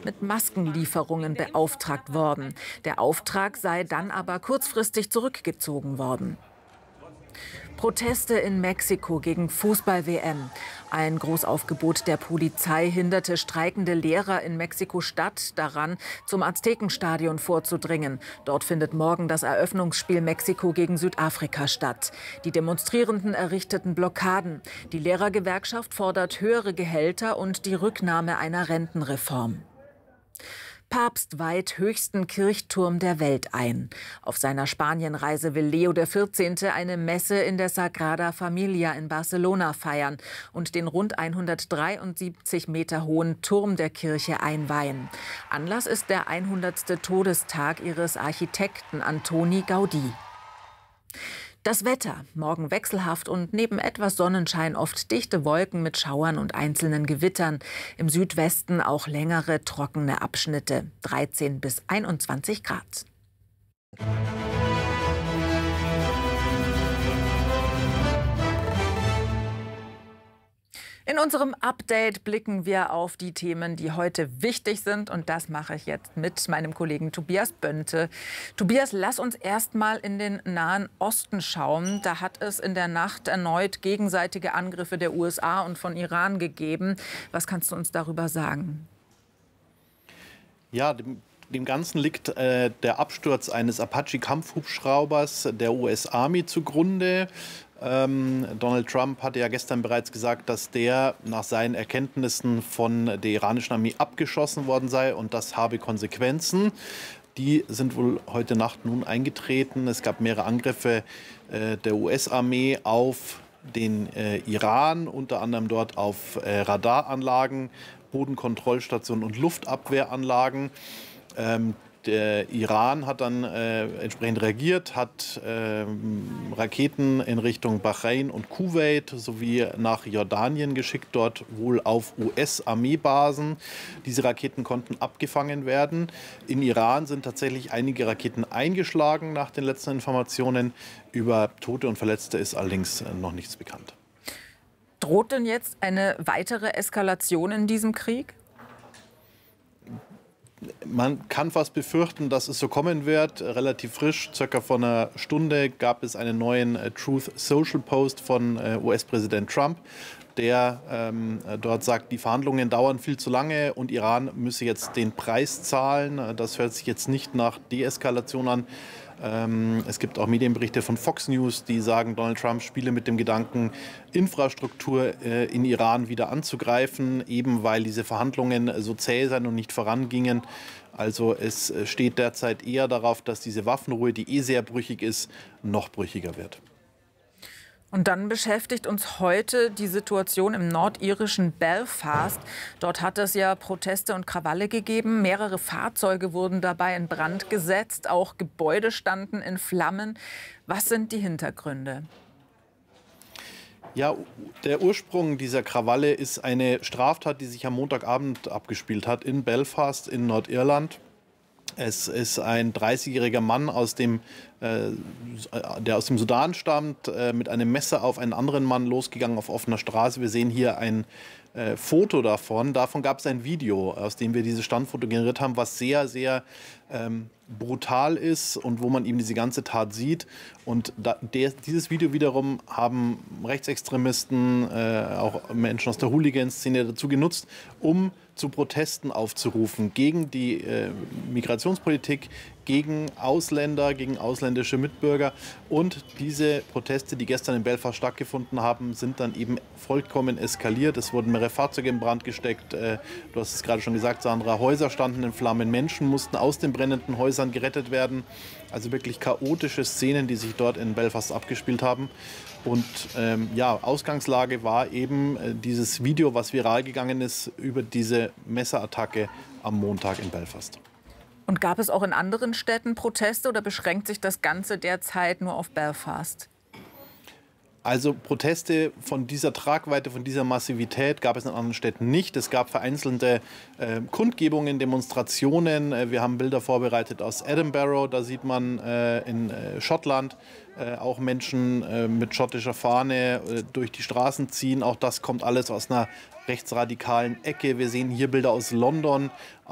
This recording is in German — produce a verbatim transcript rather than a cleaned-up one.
mit Maskenlieferungen beauftragt worden. Der Auftrag sei dann aber kurzfristig zurückgezogen worden. Proteste in Mexiko gegen Fußball-W M. Ein Großaufgebot der Polizei hinderte streikende Lehrer in Mexiko-Stadt daran, zum Aztekenstadion vorzudringen. Dort findet morgen das Eröffnungsspiel Mexiko gegen Südafrika statt. Die Demonstrierenden errichteten Blockaden. Die Lehrergewerkschaft fordert höhere Gehälter und die Rücknahme einer Rentenreform. Papst weiht höchsten Kirchturm der Welt ein. Auf seiner Spanienreise will Leo der vierzehnte. eine Messe in der Sagrada Familia in Barcelona feiern und den rund hundertdreiundsiebzig Meter hohen Turm der Kirche einweihen. Anlass ist der hundertste Todestag ihres Architekten Antoni Gaudí. Das Wetter. Morgen wechselhaft und neben etwas Sonnenschein oft dichte Wolken mit Schauern und einzelnen Gewittern. Im Südwesten auch längere, trockene Abschnitte. dreizehn bis einundzwanzig Grad. In unserem Update blicken wir auf die Themen, die heute wichtig sind. Und das mache ich jetzt mit meinem Kollegen Tobias Bönte. Tobias, lass uns erst mal in den Nahen Osten schauen. Da hat es in der Nacht erneut gegenseitige Angriffe der U S A und von Iran gegeben. Was kannst du uns darüber sagen? Ja, dem, dem Ganzen liegt äh, der Absturz eines Apache-Kampfhubschraubers der U S Army zugrunde. Ähm, Donald Trump hatte ja gestern bereits gesagt, dass der nach seinen Erkenntnissen von der iranischen Armee abgeschossen worden sei und das habe Konsequenzen. Die sind wohl heute Nacht nun eingetreten. Es gab mehrere Angriffe äh, der U S-Armee auf den äh, Iran, unter anderem dort auf äh, Radaranlagen, Bodenkontrollstationen und Luftabwehranlagen. Ähm, Der Iran hat dann äh, entsprechend reagiert, hat äh, Raketen in Richtung Bahrain und Kuwait sowie nach Jordanien geschickt, dort wohl auf U S-Armeebasen. Diese Raketen konnten abgefangen werden. In Iran sind tatsächlich einige Raketen eingeschlagen nach den letzten Informationen. Über Tote und Verletzte ist allerdings noch nichts bekannt. Droht denn jetzt eine weitere Eskalation in diesem Krieg? Man kann fast befürchten, dass es so kommen wird. Relativ frisch, circa vor einer Stunde, gab es einen neuen äh, Truth Social Post von äh, U S-Präsident Trump, der ähm, dort sagt, die Verhandlungen dauern viel zu lange und Iran müsse jetzt den Preis zahlen. Das hört sich jetzt nicht nach Deeskalation an. Ähm, es gibt auch Medienberichte von Fox News, die sagen, Donald Trump spiele mit dem Gedanken, Infrastruktur äh, in Iran wieder anzugreifen, eben weil diese Verhandlungen so zäh seien und nicht vorangingen. Also es steht derzeit eher darauf, dass diese Waffenruhe, die eh sehr brüchig ist, noch brüchiger wird. Und dann beschäftigt uns heute die Situation im nordirischen Belfast. Dort hat es ja Proteste und Krawalle gegeben. Mehrere Fahrzeuge wurden dabei in Brand gesetzt. Auch Gebäude standen in Flammen. Was sind die Hintergründe? Ja, der Ursprung dieser Krawalle ist eine Straftat, die sich am Montagabend abgespielt hat in Belfast in Nordirland. Es ist ein dreißigjähriger Mann, aus dem, äh, der aus dem Sudan stammt, äh, mit einem Messer auf einen anderen Mann losgegangen auf offener Straße. Wir sehen hier ein äh, Foto davon. Davon gab es ein Video, aus dem wir dieses Standfoto generiert haben, was sehr, sehr ähm, brutal ist und wo man eben diese ganze Tat sieht. Und da, der, dieses Video wiederum haben Rechtsextremisten, äh, auch Menschen aus der Hooligan-Szene dazu genutzt, um zu Protesten aufzurufen gegen die äh, Migrationspolitik, gegen Ausländer, gegen ausländische Mitbürger. Und diese Proteste, die gestern in Belfast stattgefunden haben, sind dann eben vollkommen eskaliert. Es wurden mehrere Fahrzeuge in Brand gesteckt. Äh, du hast es gerade schon gesagt, Sandra, Häuser standen in Flammen. Menschen mussten aus den brennenden Häusern gerettet werden. Also wirklich chaotische Szenen, die sich dort in Belfast abgespielt haben. Und ähm, ja, Ausgangslage war eben äh, dieses Video, was viral gegangen ist über diese Messerattacke am Montag in Belfast. Und gab es auch in anderen Städten Proteste oder beschränkt sich das Ganze derzeit nur auf Belfast? Also Proteste von dieser Tragweite, von dieser Massivität gab es in anderen Städten nicht. Es gab vereinzelte äh, Kundgebungen, Demonstrationen. Äh, wir haben Bilder vorbereitet aus Edinburgh. Da sieht man äh, in äh, Schottland äh, auch Menschen äh, mit schottischer Fahne äh, durch die Straßen ziehen. Auch das kommt alles aus einer rechtsradikalen Ecke. Wir sehen hier Bilder aus London.